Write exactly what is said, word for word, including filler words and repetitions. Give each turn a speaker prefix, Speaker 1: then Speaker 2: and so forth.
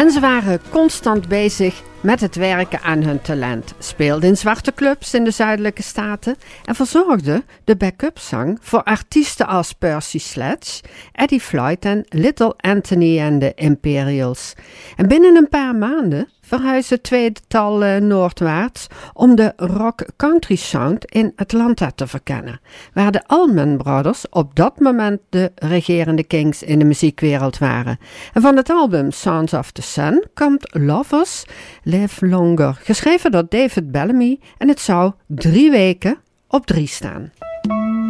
Speaker 1: En ze waren constant bezig met het werken aan hun talent, speelden in zwarte clubs in de zuidelijke staten en verzorgden de backup zang voor artiesten als Percy Sledge, Eddie Floyd en Little Anthony en de Imperials. En binnen een paar maanden verhuisde het tweetal uh, noordwaarts om de rock-country sound in Atlanta te verkennen, waar de Allman Brothers op dat moment de regerende kings in de muziekwereld waren. En van het album Sounds of the Sun komt Lovers Live Longer, geschreven door David Bellamy, en het zou drie weken op drie staan.